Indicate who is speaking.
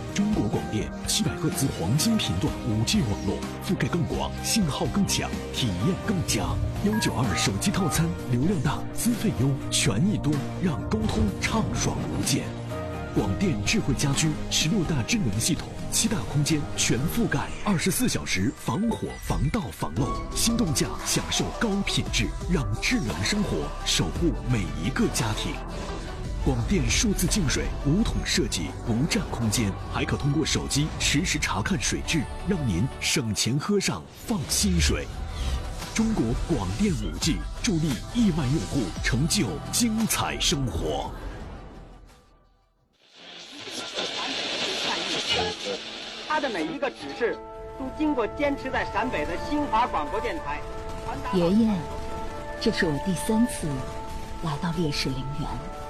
Speaker 1: 中国广电700赫兹黄金频段5G 网络，覆盖更广，信号更强，体验更佳。192手机套餐，流量大，资费优，权益多，让沟通畅爽无间。广电智慧家居16大智能系统，7大空间全覆盖，24小时防火防盗防漏，心动价享受高品质，让智能生活守护每一个家庭。广电数字净水5桶设计，不占空间，还可通过手机实时查看水质，让您省钱喝上放心水。中国广电5G助力亿万用户成就精彩生活。
Speaker 2: 他的每一个指示都经过坚持在陕北的新华广播电台传达。
Speaker 3: 爷爷，这是我第3次来到烈士陵园。